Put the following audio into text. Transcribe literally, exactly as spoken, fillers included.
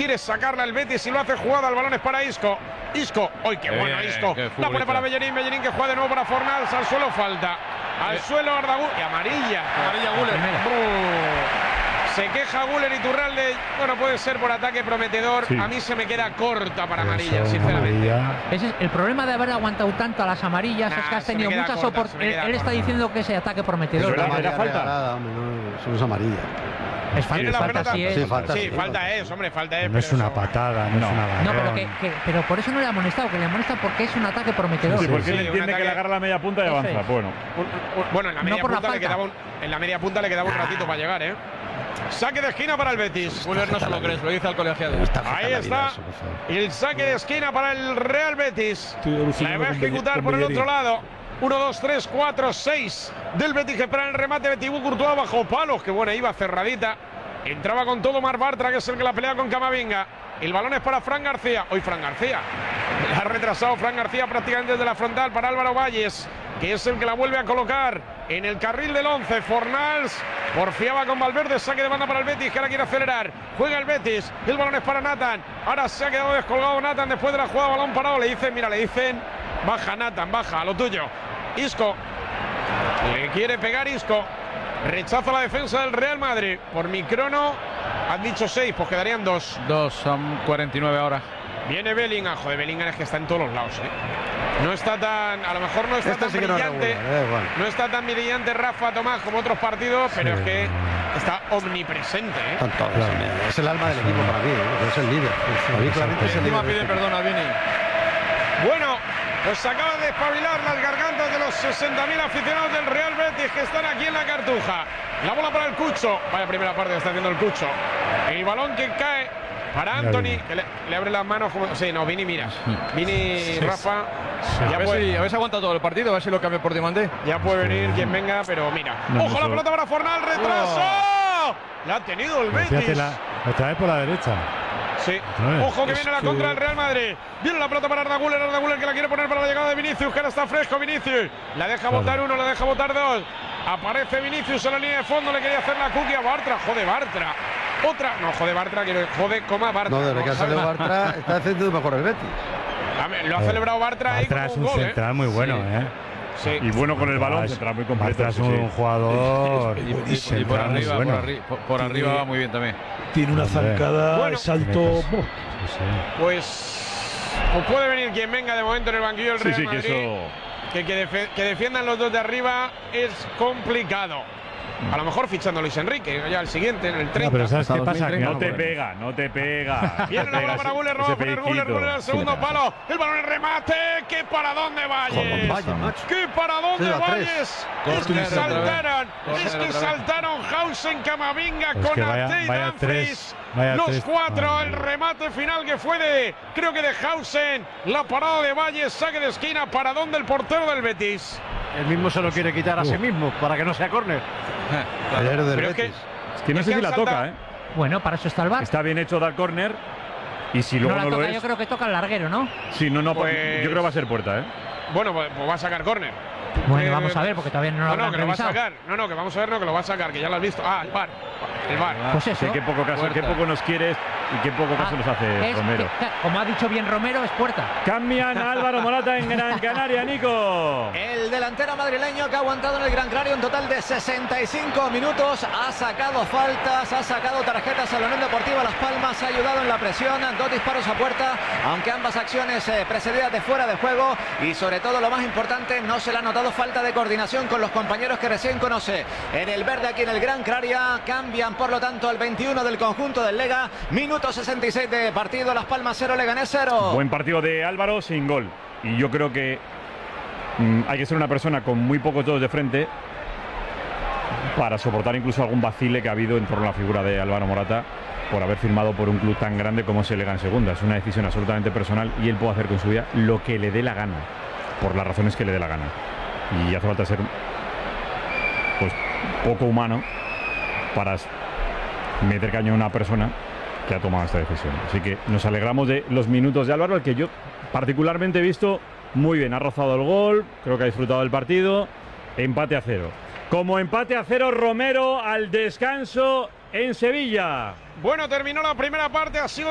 quiere sacarla el Betis y lo hace jugada. El balón es para Isco. Isco, ¡ay, qué bueno eh, Isco! La pone para Bellerín, Bellerín que juega de nuevo para Fornals. Al suelo falta. Al eh. suelo Arda Güler. Y amarilla. Amarilla Güler. Se queja Güler y Iturralde. Bueno, puede ser por ataque prometedor. Sí. A mí se me queda corta para amarilla, Eso, sinceramente. Amarilla. Ese es el problema de haber aguantado tanto a las amarillas. Nah, es que has tenido muchas oportunidades. Él, él está diciendo que ese ataque prometedor. Pero era falta. Eso es amarilla. Es falta, es falta, sí, es. Sí, falta, sí, falta es, hombre, falta es. No es una patada, no, no es una agarrón. No, pero, que, que, pero por eso no le ha amonestado, que le amonesta porque es un ataque prometedor. Sí, porque sí, él entiende que le agarra la media punta y avanza. Es. Bueno, bueno, en la media, no punta la le quedaba un, en la media punta le quedaba un ratito para llegar, ¿eh? Saque de esquina para el Betis. Güler no se lo crees, lo dice al colegiado. Ahí está. Y el saque de esquina para el Real Betis. La va a ejecutar por el otro lado. uno, dos, tres, cuatro, seis del Betis que espera el remate de Thibaut Courtois bajo palos. Qué buena iba, cerradita. Entraba con todo Marc Bartra, que es el que la pelea con Camavinga. El balón es para Fran García. Hoy Fran García. La ha retrasado Fran García prácticamente desde la frontal para Álvaro Valles, que es el que la vuelve a colocar en el carril del once. Fornals porfiaba con Valverde. Saque de banda para el Betis, que ahora quiere acelerar. Juega el Betis. El balón es para Nathan. Ahora se ha quedado descolgado Nathan después de la jugada. Balón parado. Le dicen, mira, le dicen, baja Nathan, baja, a lo tuyo. Isco. Le quiere pegar Isco. Rechaza la defensa del Real Madrid. Por mi crono han dicho seis, pues quedarían dos. Dos, son cuarenta y nueve ahora. Viene Bellingham. Joder, Bellingham es que está en todos los lados, ¿eh? No está tan, a lo mejor no está este tan sí brillante. No, regular, eh, bueno. No está tan brillante Rafa Tomás como otros partidos, sí, pero es que está omnipresente, ¿eh? Todos, claro. Es el alma del equipo para mí, ¿eh? Es el líder. Es el líder. Pide perdón a Vini. Bueno, pues acaban de espabilar las gargantas de los sesenta mil aficionados del Real Betis que están aquí en la Cartuja. La bola para el Cucho. Vaya primera parte que está haciendo el Cucho. El balón que cae para Anthony, que le, le abre las manos como... Sí, no, Vini, mira. Vini, sí, Rafa... Sí, ya a, ver puede, si, a ver si aguanta todo el partido, a ver si lo cambia por Diamante. Ya puede venir sí. quien venga, pero mira. No, ¡ojo, no, la pelota para Fornal! ¡Retraso! Oh. La ha tenido el Betis. La, la trae por la derecha. Sí. Ojo que viene la contra del Real Madrid. Viene la pelota para Arda Güler. Arda Güler que la quiere poner para la llegada de Vinicius, que ahora está fresco Vinicius. La deja botar uno, la deja botar dos. Aparece Vinicius en la línea de fondo. Le quería hacer la cookie a Bartra. Jode Bartra. Otra. No, jode Bartra. Quiero jode, coma Bartra. No, desde que ha salido Bartra está haciendo mejor el Betis. Lo ha celebrado Bartra ahí como un es un gol, central ¿eh? muy bueno, sí. ¿eh? Sí. Y bueno con el balón, central muy completo. Bartra es un sí. jugador. Y, y, y por arriba, bueno. por, arri por, por arriba va muy bien también. Tiene una zancada, bueno, salto. Pues, pues, pues puede venir quien venga de momento en el banquillo del Real sí, sí, Madrid. Que, eso... que, que, defe que defiendan los dos de arriba es complicado. A lo mejor fichando a Luis Enrique, ya el siguiente, en el treinta. No, pero ¿sabes qué pasa? Que no, no te bueno. pega, no te pega. Viene la bola para Guller, roba para Guller, Guller al segundo palo. El balón en remate. ¿Qué para dónde Valles? ¿Qué para dónde Valles? Es que saltaron, es que saltaron Hausen, Camavinga con Arte y Dumfries. Los cuatro, el remate final que fue de, creo que de Hausen. La parada de Valles, saque de esquina. ¿Para dónde el portero del Betis? El mismo se lo quiere quitar a sí mismo para que no sea córner. Claro. Pero es que, es que no es sé que si la saltado. toca, ¿eh? Bueno, para eso está el V A R. Está bien hecho dar córner. Y si luego no, no toca, lo es. Yo creo que toca el larguero, ¿no? Sí, no, no. Pues, yo creo que va a ser puerta, ¿eh? Bueno, pues, pues va a sacar córner. Bueno, eh, vamos a ver, porque todavía no lo No, habrán no, que lo va a revisado. sacar. No, no, que vamos a ver, no, que lo va a sacar, que ya lo has visto. Ah, el V A R. El V A R. Pues eso. Sí, qué poco caso, qué poco nos quieres y qué poco caso ah, nos hace es, Romero. Que, como ha dicho bien Romero, es puerta. Cambian a Álvaro Morata en Gran Canaria, Nico. El delantero madrileño que ha aguantado en el Gran Canaria un total de sesenta y cinco minutos. Ha sacado faltas, ha sacado tarjetas a la Unión Deportiva Las Palmas, ha ayudado en la presión, dos disparos a puerta, aunque ambas acciones eh, precedidas de fuera de juego. Y sobre todo, lo más importante, no se le ha notado falta de coordinación con los compañeros que recién conoce. En el verde aquí en el Gran Canaria cambian por lo tanto el veintiuno del conjunto del Lega. Minuto sesenta y seis de partido, Las Palmas cero, Leganés cero. Buen partido de Álvaro sin gol. Y yo creo que mmm, hay que ser una persona con muy pocos dedos de frente para soportar incluso algún vacile que ha habido en torno a la figura de Álvaro Morata por haber firmado por un club tan grande como es el Lega en segunda. Es una decisión absolutamente personal y él puede hacer con su vida lo que le dé la gana, por las razones que le dé la gana. Y hace falta ser pues poco humano para meter caño a una persona que ha tomado esta decisión. Así que nos alegramos de los minutos de Álvaro, al que yo particularmente he visto muy bien. Ha rozado el gol, creo que ha disfrutado del partido. Empate a cero. Como empate a cero, Romero al descanso en Sevilla. Bueno, terminó la primera parte, ha sido